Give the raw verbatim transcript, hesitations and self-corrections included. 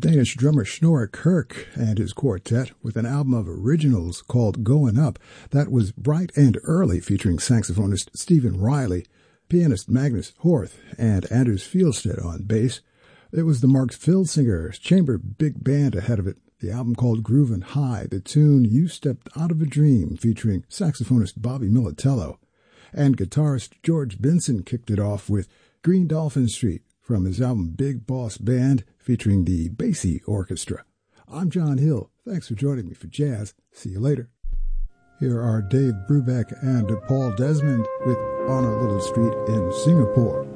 Danish drummer Snorre Kirk and his quartet with an album of originals called Going Up that was bright and early, featuring saxophonist Stephen Riley, pianist Magnus Horth, and Anders Fjellstedt on bass. It was the Mark Filsinger's chamber big band ahead of it, the album called Groovin' High, the tune You Stepped Out of a Dream featuring saxophonist Bobby Militello. And guitarist George Benson kicked it off with Green Dolphin Street from his album Big Boss Band featuring the Basie Orchestra. I'm John Hill. Thanks for joining me for Jazz. See you later. Here are Dave Brubeck and Paul Desmond with On a Little Street in Singapore.